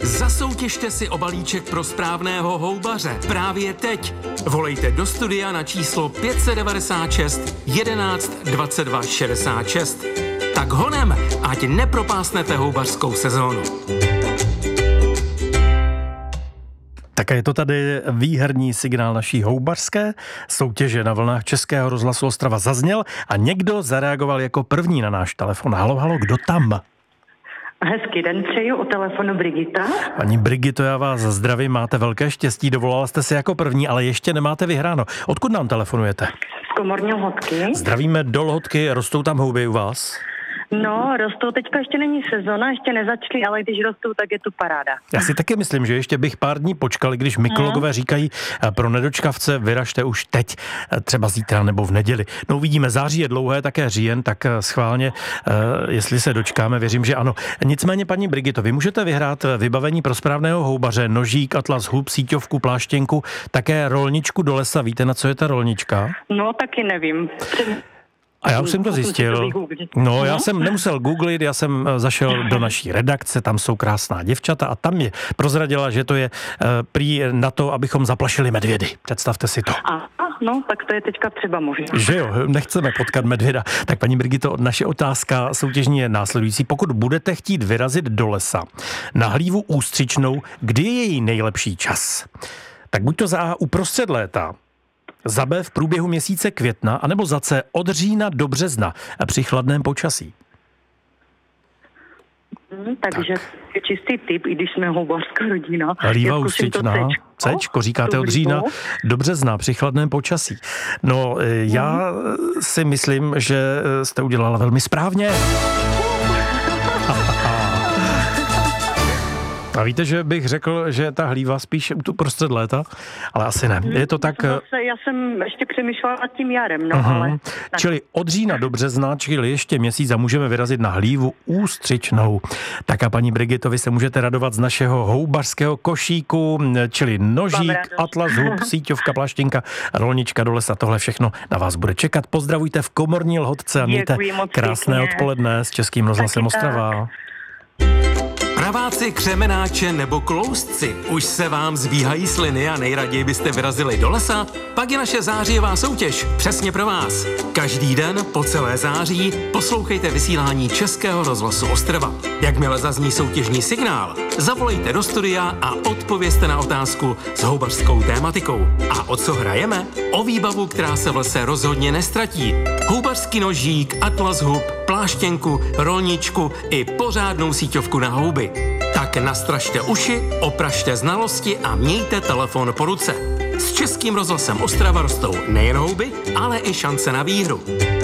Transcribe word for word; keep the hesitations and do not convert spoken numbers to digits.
Zasoutěžte si o balíček pro správného houbaře právě teď. Volejte do studia na číslo pět set devadesát šest jedenáct dvacet dva šedesát šest. Tak honem, ať nepropásnete houbařskou sezónu. Také je to tady výherní signál naší houbařské soutěže na vlnách Českého rozhlasu Ostrava zazněl a někdo zareagoval jako první na náš telefon. Halo, halo, kdo tam? Hezký den přeju, u telefonu Brigita. Paní Brigito, já vás zdravím, máte velké štěstí, dovolala jste se jako první, ale ještě nemáte vyhráno. Odkud nám telefonujete? Z Komorní Lhotky. Zdravíme do Lhotky, rostou tam houby u vás? No, rostou, teďka ještě není sezona, ještě nezačali, ale když rostou, tak je tu paráda. Já si taky myslím, že ještě bych pár dní počkal, když mykologové no. říkají, pro nedočkavce vyražte už teď, třeba zítra nebo v neděli. No uvidíme, září je dlouhé, také říjen, tak schválně, jestli se dočkáme, věřím, že ano. Nicméně, paní Brigito, vy můžete vyhrát vybavení pro správného houbaře, nožík, atlas hub, síťovku, pláštěnku, také rolničku do lesa. Víte, na co je ta rolnička? No, taky nevím. A já už jsem to zjistil. No, já jsem nemusel googlit, já jsem zašel do naší redakce, tam jsou krásná děvčata a tam mě prozradila, že to je uh, prý na to, abychom zaplašili medvědy. Představte si to. A, no, tak to je teďka třeba možná. Že jo, nechceme potkat medvěda. Tak paní Brigito, naše otázka soutěžní je následující. Pokud budete chtít vyrazit do lesa na hlívu ústřičnou, kdy je její nejlepší čas? Tak buď to za A uprostřed léta, za B v průběhu měsíce května, anebo za C od října do března při chladném počasí. Hmm, takže tak. Je čistý tip, i když jsme houbařská rodina. Hlíva ústřičná. Cčko, říkáte od října do března při chladném počasí. No, já hmm. si myslím, že jste udělala velmi správně. A víte, že bych řekl, že ta hlíva spíš tu prostřed léta, ale asi ne. Je to tak... Zase, já jsem ještě přemýšlela nad tím jarem, no uh-huh. ale... Čili od října do března, čili ještě měsíc a můžeme vyrazit na hlívu ústřičnou. Tak a paní Brigito, vy se můžete radovat z našeho houbařského košíku, čili nožík, atlas hub, síťovka, pláštěnka, rolnička do lesa. Tohle všechno na vás bude čekat. Pozdravujte v Komorní Lhotce a mějte krásné pěkně. Odpoledne s Českým rozhlasem Ostrava. Praváci, křemenáče nebo kloustci, už se vám zbíhají sliny a nejraději byste vyrazili do lesa? Pak je naše zářijová soutěž přesně pro vás. Každý den po celé září poslouchejte vysílání Českého rozhlasu Ostrava. Jakmile zazní soutěžní signál, zavolejte do studia a odpovězte na otázku s houbařskou tématikou. A o co hrajeme? O výbavu, která se v lese rozhodně nestratí. Houbařský nožík, atlas hub, pláštěnku, rolničku i pořádnou síťovku na houby. Tak nastražte uši, opražte znalosti a mějte telefon po ruce. S Českým rozhlasem Ostrava rostou nejen houby, ale i šance na výhru.